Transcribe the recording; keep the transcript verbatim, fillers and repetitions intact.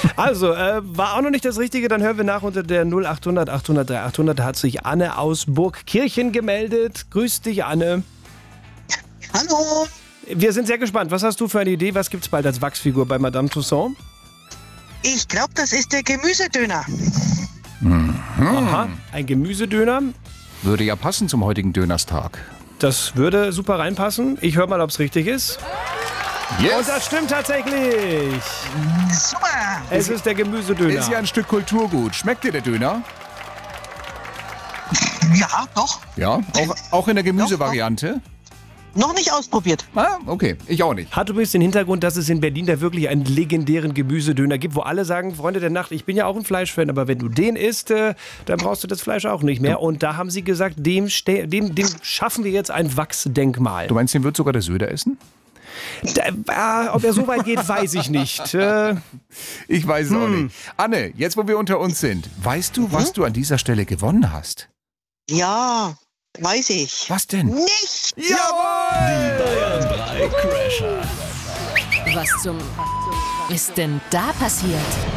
Also, äh, war auch noch nicht das Richtige. Dann hören wir nach unter der null achthundert achthundert achthundert. Da hat sich Anne aus Burgkirchen gemeldet. Grüß dich, Anne. Hallo. Wir sind sehr gespannt. Was hast du für eine Idee? Was gibt's bald als Wachsfigur bei Madame Tussauds? Ich glaube, das ist der Gemüsedöner. Mhm. Aha, ein Gemüsedöner. Würde ja passen zum heutigen Dönerstag. Das würde super reinpassen. Ich höre mal, ob es richtig ist. Yes. Und das stimmt tatsächlich. Super. Es ist der Gemüsedöner. Ist ja ein Stück Kulturgut. Schmeckt dir der Döner? Ja, doch. Ja, auch, auch in der Gemüsevariante? Noch nicht ausprobiert. Ah, okay, ich auch nicht. Hat übrigens den Hintergrund, dass es in Berlin da wirklich einen legendären Gemüsedöner gibt, wo alle sagen, Freunde der Nacht, ich bin ja auch ein Fleischfan, aber wenn du den isst, äh, dann brauchst du das Fleisch auch nicht mehr. Und da haben sie gesagt, dem, ste- dem, dem schaffen wir jetzt ein Wachsdenkmal. Du meinst, den wird sogar der Söder essen? Da, äh, ob er so weit geht, weiß ich nicht. Äh, Ich weiß es auch Hm. nicht. Anne, jetzt wo wir unter uns sind, weißt du, was du an dieser Stelle gewonnen hast? Ja, weiß ich. Was denn? Nicht. Jawohl! Bayern drei Crasher. Was zum... ist denn da passiert?